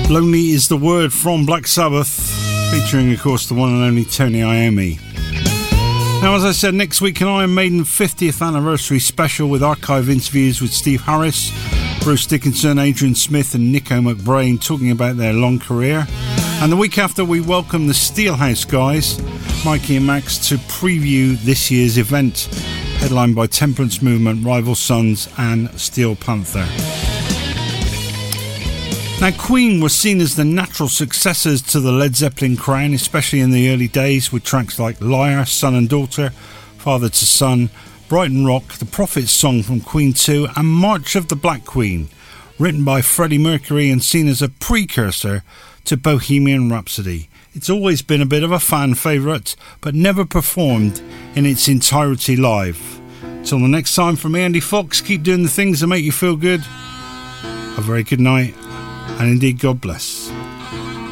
Lonely is the Word from Black Sabbath, featuring of course the one and only Tony Iommi. Now, as I said, next week an Iron Maiden 50th anniversary special with archive interviews with Steve Harris, Bruce Dickinson, Adrian Smith and Nico McBrain talking about their long career. And the week after we welcome the Steelhouse guys, Mikey and Max, to preview this year's event, headlined by Temperance Movement, Rival Sons and Steel Panther. Now, Queen was seen as the natural successors to the Led Zeppelin crown, especially in the early days, with tracks like Liar, Son and Daughter, Father to Son, Brighton Rock, The Prophet's Song from Queen 2 and March of the Black Queen, written by Freddie Mercury and seen as a precursor to Bohemian Rhapsody. It's always been a bit of a fan favourite, but never performed in its entirety live. Till the next time, from me, Andy Fox, keep doing the things that make you feel good. A very good night. And indeed, God bless.